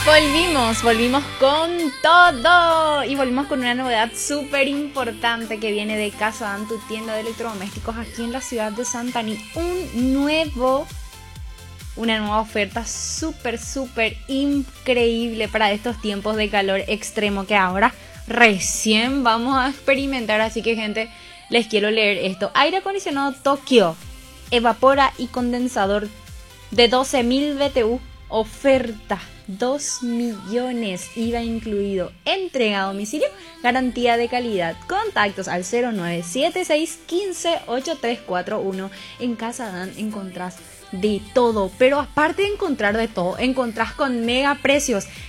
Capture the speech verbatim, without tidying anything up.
Volvimos, volvimos con todo y volvimos con una novedad súper importante que viene de Casadán, tu tienda de electrodomésticos aquí en la ciudad de Santaní. Un nuevo, una nueva oferta súper, súper increíble para estos tiempos de calor extremo que ahora recién vamos a experimentar. Así que, gente, les quiero leer esto. Aire acondicionado Tokio, evapora y condensador de doce mil B T U, oferta dos millones, I V A incluido, entrega a domicilio, garantía de calidad. Contactos al cero nueve siete seis uno cinco ocho tres cuatro uno. En Casadán encontrás de todo, pero aparte de encontrar de todo, encontrás con mega precios.